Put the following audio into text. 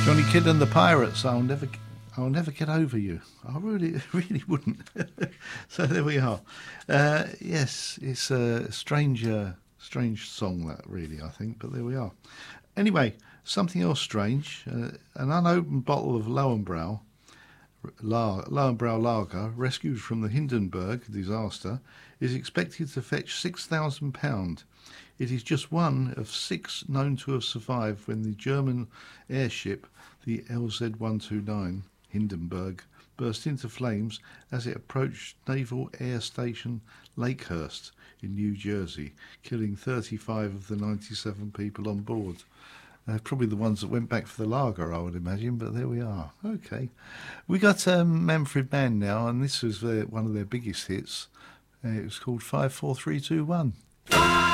Johnny Kidd and the Pirates. I'll never get over you. I really, really wouldn't. So there we are. Yes, it's a strange song that really, I think. But there we are. Anyway, something else strange. An unopened bottle of Lowenbrau lager, rescued from the Hindenburg disaster, is expected to fetch £6,000. It is just one of 6 known to have survived when the German airship, the LZ-129 Hindenburg, burst into flames as it approached Naval Air Station Lakehurst in New Jersey, killing 35 of the 97 people on board. Probably the ones that went back for the lager, I would imagine, but there we are. Okay. We got Manfred Mann now, and this was one of their biggest hits. It was called 5, 4, 3, 2, 1.